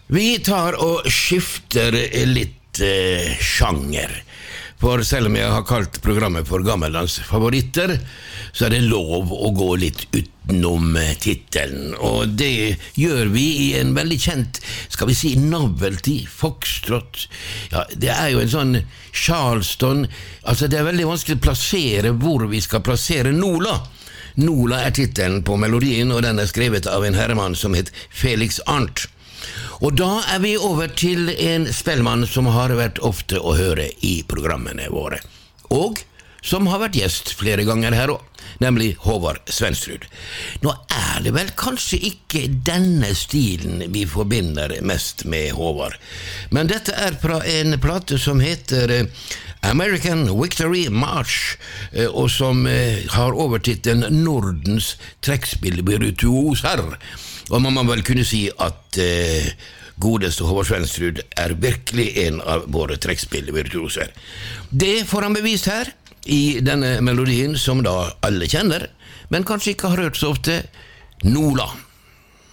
Vi tar og skifter litt sjanger. For selv om jeg har kalt programmet for Gammeldands favoritter, så det lov å gå litt utenom titelen. Og det gjør vi i en veldig kjent, skal vi si, novelty, foxtrot. Ja, det jo en sånn Charleston. Altså, det veldig vanskelig å plassere hvor vi skal plassere Nola. Nola titelen på melodien, og den skrevet av en herremann som het Felix Arndt. Og da vi over til en spellmann som har vært ofte å høre i programmene våre, og som har vært gjest flere ganger her også, nemlig Håvard Svendsrud. Nå det vel kanskje ikke denne stilen vi forbinder mest med Håvard, men dette fra en plate som heter American Victory March, og som har overtittelen Nordens trekkspillvirtuoser. Og man må vel kunne si at godeste Håvard Svendsrud virkelig en av våre trekkspillvirtuoser. Det får han bevist her, i denne melodien som da alle kjenner, men kanskje ikke har hørt så ofte, Nola.